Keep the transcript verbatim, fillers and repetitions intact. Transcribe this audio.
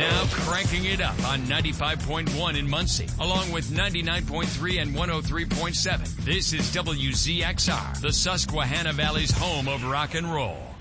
Now cranking it up on ninety-five point one in Muncie, along with ninety-nine point three and one oh three point seven. This is W Z X R, the Susquehanna Valley's home of rock and roll.